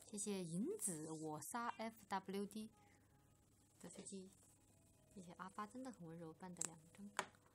谢谢银子我杀 FWD 的飞机，谢谢阿发真的很温柔办的2张卡。